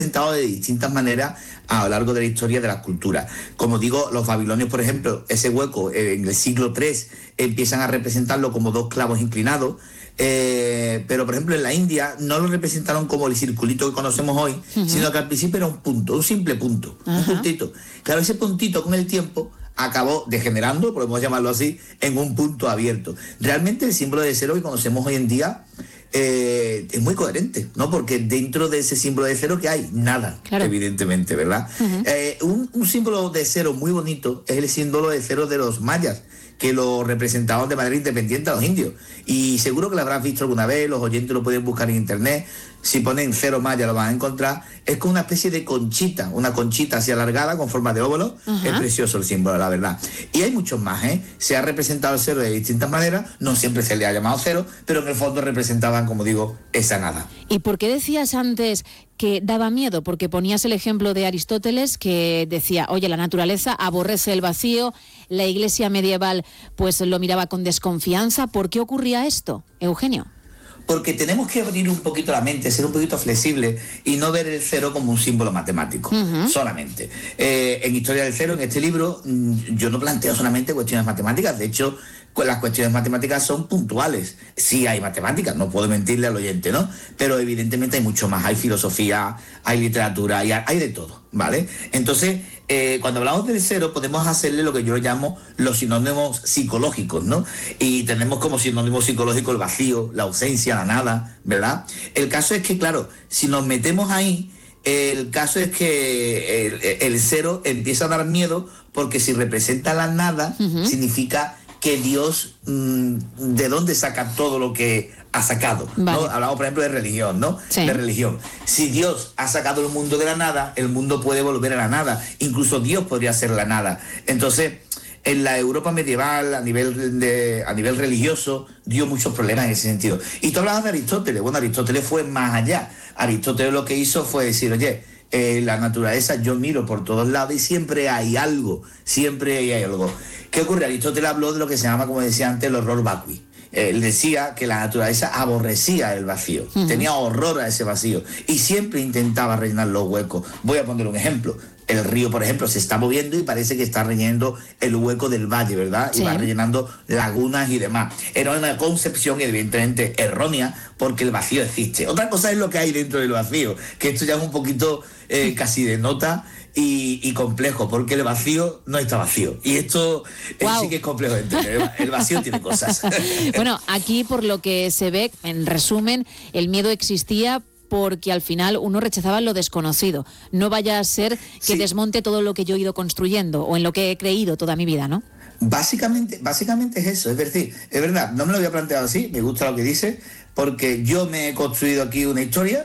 representado de distintas maneras a lo largo de la historia de las culturas. Como digo, los babilonios, por ejemplo, ese hueco en el siglo III empiezan a representarlo como dos clavos inclinados, pero por ejemplo en la India no lo representaron como el circulito que conocemos hoy, sino que al principio era un punto, un simple punto, un puntito. Claro, ese puntito con el tiempo acabó degenerando, podemos llamarlo así, en un punto abierto. Realmente el símbolo de cero que conocemos hoy en día es muy coherente, ¿no? Porque dentro de ese símbolo de cero que hay nada, claro, evidentemente, ¿verdad? Un símbolo de cero muy bonito es el símbolo de cero de los mayas, que lo representaban de manera independiente a los indios. Y seguro que lo habrás visto alguna vez, los oyentes lo pueden buscar en internet. Si ponen cero maya lo van a encontrar. Es como una especie de conchita, una conchita así alargada con forma de óvalo. Es precioso el símbolo, la verdad. Y hay muchos más, ¿eh? Se ha representado el cero de distintas maneras, no siempre se le ha llamado cero, pero en el fondo representaban, como digo, esa nada. ¿Y por qué decías antes que daba miedo? Porque ponías el ejemplo de Aristóteles, que decía, oye, la naturaleza aborrece el vacío, la iglesia medieval pues lo miraba con desconfianza. ¿Por qué ocurría esto, Eugenio? Porque tenemos que abrir un poquito la mente, ser un poquito flexible y no ver el cero como un símbolo matemático, solamente. En Historia del Cero, en este libro, yo no planteo solamente cuestiones matemáticas. De hecho, las cuestiones matemáticas son puntuales. Sí hay matemáticas, no puedo mentirle al oyente, ¿no? Pero evidentemente hay mucho más. Hay filosofía, hay literatura, hay de todo, ¿vale? Entonces, cuando hablamos del cero, podemos hacerle lo que yo llamo los sinónimos psicológicos, ¿no? Y tenemos como sinónimo psicológico el vacío, la ausencia, la nada, ¿verdad? El caso es que, claro, si nos metemos ahí, el caso es que el cero empieza a dar miedo, porque si representa la nada, significa que Dios, ¿de dónde saca todo lo que ha sacado? Vale. ¿No? Hablamos, por ejemplo, de religión, ¿no? Sí. De religión. Si Dios ha sacado el mundo de la nada, el mundo puede volver a la nada. Incluso Dios podría ser la nada. Entonces, en la Europa medieval, a nivel religioso, dio muchos problemas en ese sentido. Y tú hablabas de Aristóteles. Bueno, Aristóteles fue más allá. Aristóteles lo que hizo fue decir, oye, la naturaleza, yo miro por todos lados y siempre hay algo, ¿Qué ocurre? Aristóteles habló de lo que se llama, como decía antes, el horror vacui. Él decía que la naturaleza aborrecía el vacío, tenía horror a ese vacío y siempre intentaba rellenar los huecos. Voy a poner un ejemplo. El río, por ejemplo, se está moviendo y parece que está rellenando el hueco del valle, ¿verdad? Sí. Y va rellenando lagunas y demás. Era una concepción evidentemente errónea, porque el vacío existe. Otra cosa es lo que hay dentro del vacío, que esto ya es un poquito casi de nota y complejo, porque el vacío no está vacío. Y esto sí que es complejo de entender. El vacío tiene cosas. Bueno, aquí por lo que se ve, en resumen, el miedo existía porque al final uno rechazaba lo desconocido. No vaya a ser que desmonte todo lo que yo he ido construyendo o en lo que he creído toda mi vida, ¿no? Básicamente es eso. Es decir, es verdad, no me lo había planteado así, me gusta lo que dice, porque yo me he construido aquí una historia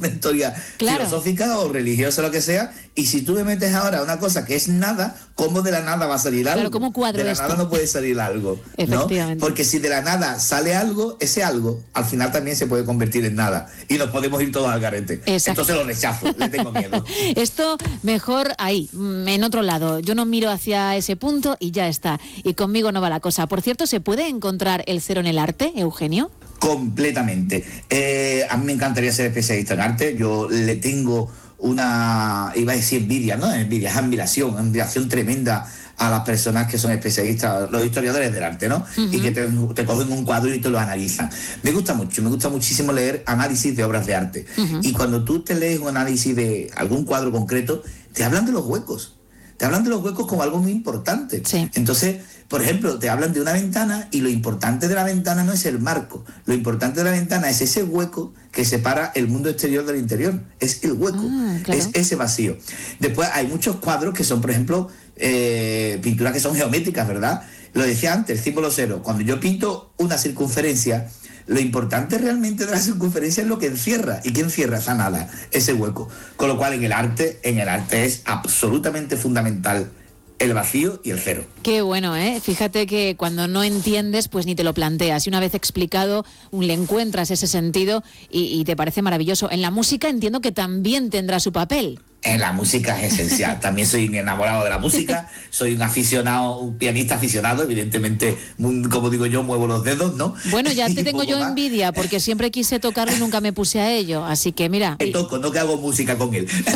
filosófica o religiosa, lo que sea, y si tú me metes ahora una cosa que es nada, ¿cómo de la nada va a salir algo? Claro, ¿cómo cuadro de la esto? Nada no puede salir algo, efectivamente, ¿no? Porque si de la nada sale algo, ese algo al final también se puede convertir en nada y nos podemos ir todos al garete. Entonces lo rechazo, le tengo miedo. Esto mejor ahí, en otro lado. Yo no miro hacia ese punto y ya está. Y conmigo no va la cosa. Por cierto, ¿se puede encontrar el cero en el arte, Eugenio? Completamente. A mí me encantaría ser especialista en arte. Yo le tengo iba a decir envidia, ¿no? Envidia, es admiración tremenda a las personas que son especialistas, los historiadores del arte, ¿no? Y que te cogen un cuadro y te lo analizan. Me gusta muchísimo leer análisis de obras de arte. Y cuando tú te lees un análisis de algún cuadro concreto, te hablan de los huecos. Te hablan de los huecos como algo muy importante. Sí. Entonces, por ejemplo, te hablan de una ventana y lo importante de la ventana no es el marco. Lo importante de la ventana es ese hueco que separa el mundo exterior del interior. Es el hueco, claro. Es ese vacío. Después hay muchos cuadros que son, por ejemplo, pinturas que son geométricas, ¿verdad? Lo decía antes, el símbolo cero. Cuando yo pinto una circunferencia, lo importante realmente de la circunferencia es lo que encierra. ¿Y qué encierra esa nada? Ese hueco. Con lo cual en el arte es absolutamente fundamental el vacío y el cero. Qué bueno, ¿eh? Fíjate que cuando no entiendes, pues ni te lo planteas. Y una vez explicado, le encuentras ese sentido y te parece maravilloso. En la música entiendo que también tendrá su papel. La música es esencial. También soy un enamorado de la música, soy un aficionado, un pianista aficionado, evidentemente, como digo yo, muevo los dedos, ¿no? Bueno, ya te tengo yo envidia, porque siempre quise tocarlo y nunca me puse a ello, así que mira. Toco, no que hago música con él.